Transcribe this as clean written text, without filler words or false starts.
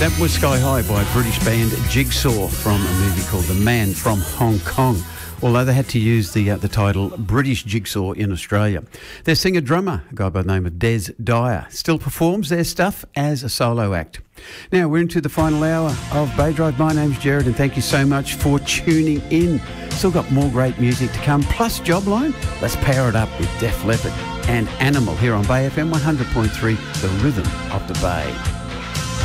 That was Sky High by British band Jigsaw from a movie called The Man from Hong Kong, although they had to use the title British Jigsaw in Australia. Their singer-drummer, a guy by the name of Des Dyer, still performs their stuff as a solo act. Now, we're into the final hour of Bay Drive. My name's Jared, and thank you so much for tuning in. Still got more great music to come, plus Jobline. Let's power it up with Def Leppard and Animal here on Bay FM 100.3, the rhythm of the Bay.